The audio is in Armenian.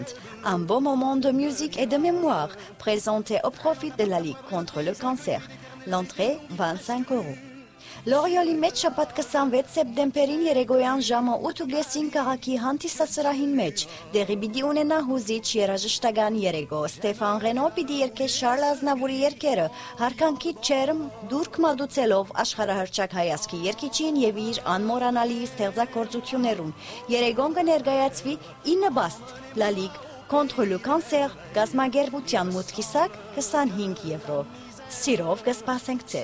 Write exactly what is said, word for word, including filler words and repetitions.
Un beau moment de musique et de mémoire présenté au profit de la Ligue contre le cancer. L'entrée vingt-cinq euros. Լորիոլի մեջ շաբաթ քսանվեց սեպտեմբերին երեկոյան ժամը ութ քաղաքի հանդիսասրահին մեջ դեղի պիտի ունենա հուզիչ երաժշտական երեկո Ստեֆան Ռենո պիտի երգե Շարլ Ազնավուրի երգերը հարկանքի չերմ դուրք մատուցելով աշխարհահռչակ հայացքի երգիչին եւ իր անմոռանալի ստեղծագործություններուն երեկոն կներկայացվի ինը բաստ La Ligue contre le cancer գազագերբության մուտքի սակ քսանհինգ եվրո Սիրով կսպասենք ձեզ